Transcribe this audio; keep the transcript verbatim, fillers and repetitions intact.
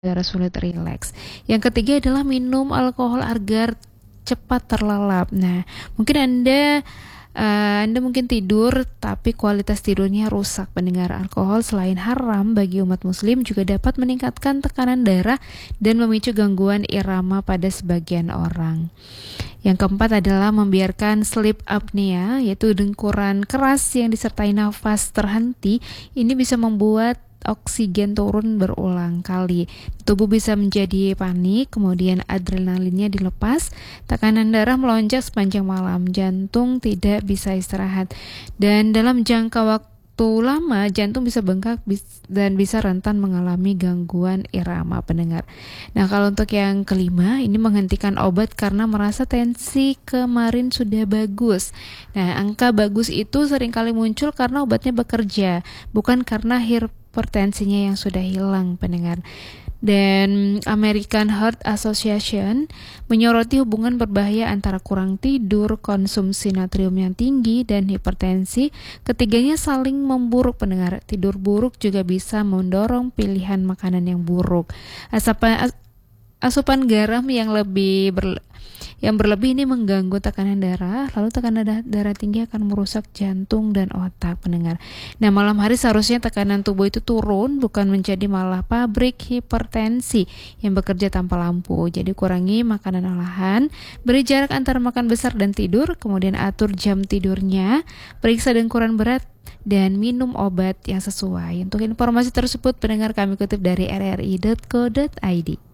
Darah sulit rileks. Yang ketiga adalah minum alkohol agar cepat terlelap. Nah, mungkin Anda eh, Anda mungkin tidur tapi kualitas tidurnya rusak. Pendengar, alkohol selain haram bagi umat muslim juga dapat meningkatkan tekanan darah dan memicu gangguan irama pada sebagian orang. Yang keempat adalah membiarkan sleep apnea, yaitu dengkuran keras yang disertai nafas terhenti. Ini bisa membuat oksigen turun berulang kali. Tubuh bisa menjadi panik, kemudian adrenalinnya dilepas, tekanan darah melonjak sepanjang malam, jantung tidak bisa istirahat, dan dalam jangka waktu lama jantung bisa bengkak dan bisa rentan mengalami gangguan irama, pendengar. Nah, kalau untuk yang kelima, ini menghentikan obat karena merasa tensi kemarin sudah bagus. Nah, angka bagus itu seringkali muncul karena obatnya bekerja, bukan karena hipertensinya yang sudah hilang, pendengar. Dan American Heart Association menyoroti hubungan berbahaya antara kurang tidur, konsumsi natrium yang tinggi, dan hipertensi. Ketiganya saling memburuk, pendengar. Tidur buruk juga bisa mendorong pilihan makanan yang buruk. Asapan, asupan garam yang lebih berle- yang berlebih ini mengganggu tekanan darah, lalu tekanan da- darah tinggi akan merusak jantung dan otak, pendengar. Nah, malam hari seharusnya tekanan tubuh itu turun, bukan menjadi malah pabrik hipertensi yang bekerja tanpa lampu. Jadi kurangi makanan olahan, beri jarak antara makan besar dan tidur, kemudian atur jam tidurnya, periksa dengkuran berat, dan minum obat yang sesuai. Untuk informasi tersebut, pendengar, kami kutip dari r r i dot co dot i d.